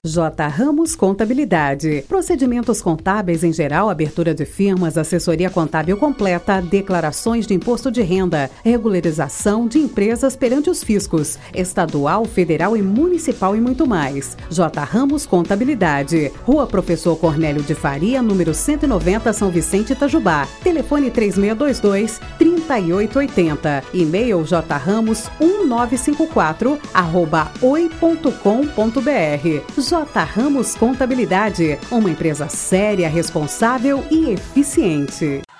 J. Ramos Contabilidade. Procedimentos contábeis em geral, abertura de firmas, assessoria contábil completa, declarações de imposto de renda, regularização de empresas perante os fiscos, estadual, federal e municipal e muito mais. J. Ramos Contabilidade. Rua Professor Cornélio de Faria, número 190, São Vicente, Itajubá. Telefone 3622-3880. E-mail jramos1954@oi.com.br. J. Ramos Contabilidade, uma empresa séria, responsável e eficiente.